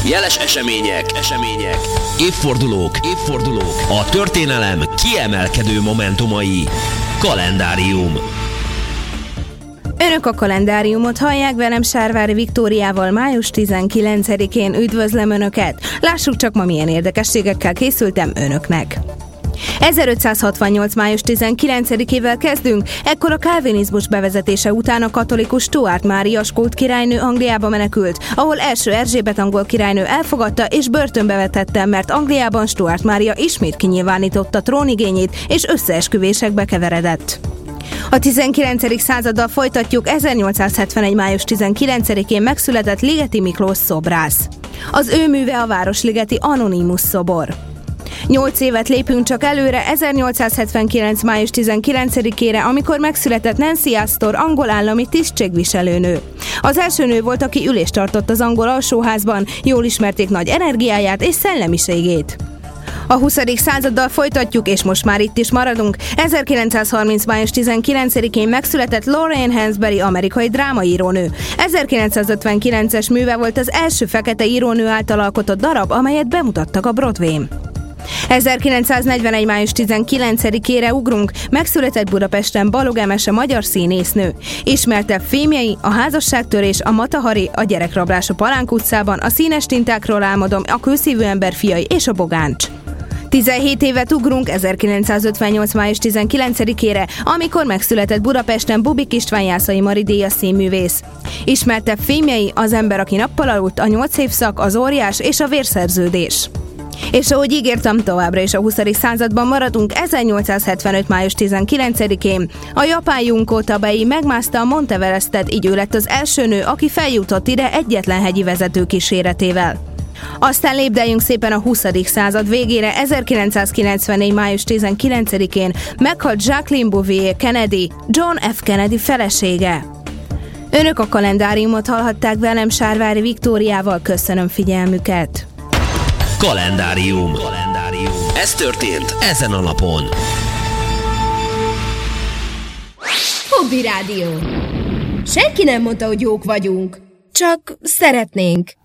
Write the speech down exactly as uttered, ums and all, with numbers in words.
Jeles események, események, évfordulók, évfordulók, a történelem kiemelkedő momentumai. Kalendárium. Önök a kalendáriumot hallják, velem Sárvári Viktóriával május tizenkilencedikén. Üdvözlöm Önöket! Lássuk csak, ma milyen érdekességekkel készültem Önöknek. ezerötszázhatvannyolc. május tizenkilencedikével kezdünk, ekkor a kálvinizmus bevezetése után a katolikus Stuart Mária skót királynő Angliába menekült, ahol első Erzsébet angol királynő elfogadta és börtönbe vetette, mert Angliában Stuart Mária ismét kinyilvánította trónigényét és összeesküvésekbe keveredett. A tizenkilencedik századdal folytatjuk. ezernyolcszázhetvenegy. május tizenkilencedikén megszületett Ligeti Miklós szobrász. Az ő műve a Városligeti Anonymus szobor. Nyolc évet lépünk csak előre, ezernyolcszázhetvenkilenc. május tizenkilencedikére, amikor megszületett Nancy Astor, angol állami tisztségviselőnő. Az első nő volt, aki ülést tartott az angol alsóházban, jól ismerték nagy energiáját és szellemiségét. A huszadik századdal folytatjuk, és most már itt is maradunk. ezerkilencszázharminc. május tizenkilencedikén megszületett Lorraine Hansberry, amerikai drámaírónő. ezerkilencszázötvenkilences műve volt az első fekete írónő által alkotott darab, amelyet bemutattak a Broadwayn. ezerkilencszáznegyvenegy. május tizenkilencedikére ugrunk, megszületett Budapesten Balogh Emese, magyar színésznő. Ismertebb filmjei a Házasságtörés, a Mata Hari, a Gyerekrablás a Palánk utcában, a Színes tintákról álmodom, a Kőszívű ember fiai és a Bogáncs. tizenhét évet ugrunk, ezerkilencszázötvennyolc. május tizenkilencedikére, amikor megszületett Budapesten Bubik István, Jászai Mari díjas színművész. Ismertebb filmjei az Ember, aki nappal aludt, a Nyolc évszak, az Óriás és a Vérszerződés. És ahogy ígértem, továbbra is a huszadik században maradunk. ezernyolcszázhetvenöt. május tizenkilencedikén a japán Junko Tabei megmászta a Monteverestet, így ő lett az első nő, aki feljutott ide egyetlen hegyi vezető kíséretével. Aztán lépdeljünk szépen a huszadik század végére. ezerkilencszázkilencvennégy. május tizenkilencedikén meghalt Jacqueline Bouvier Kennedy, John F. Kennedy felesége. Önök a kalendáriumot hallhatták, velem Sárvári Viktóriával. Köszönöm figyelmüket! Kalendárium. Kalendárium. Ez történt ezen a napon. Hobby Rádió. Senki nem mondta, hogy jók vagyunk. Csak szeretnénk.